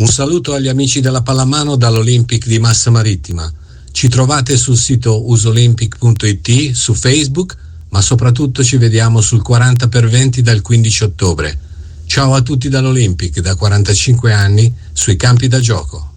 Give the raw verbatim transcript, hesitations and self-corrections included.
Un saluto agli amici della pallamano dall'Olympic di Massa Marittima. Ci trovate sul sito usolympic punto it, su Facebook, ma soprattutto ci vediamo sul quaranta per venti dal quindici ottobre. Ciao a tutti dall'Olympic, da quarantacinque anni, sui campi da gioco.